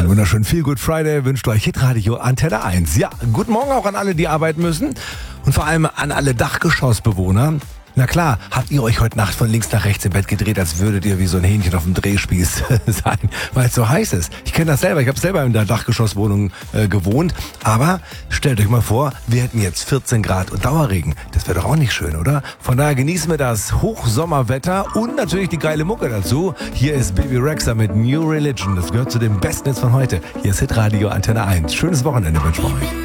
Einen wunderschönen Feel Good Friday wünscht euch Hitradio Antenne 1. Ja, guten Morgen auch an alle, die arbeiten müssen und vor allem an alle Dachgeschossbewohner. Na klar, habt ihr euch heute Nacht von links nach rechts im Bett gedreht, als würdet ihr wie so ein Hähnchen auf dem Drehspieß sein, weil es so heiß ist. Ich kenne das selber, ich habe selber in der Dachgeschosswohnung gewohnt, aber stellt euch mal vor, wir hätten jetzt 14 Grad und Dauerregen. Das wäre doch auch nicht schön, oder? Von daher genießen wir das Hochsommerwetter und natürlich die geile Mucke dazu. Hier ist Baby Rexha mit New Religion, das gehört zu den besten Hits von heute. Hier ist Hitradio Antenne 1. Schönes Wochenende wünsche ich euch.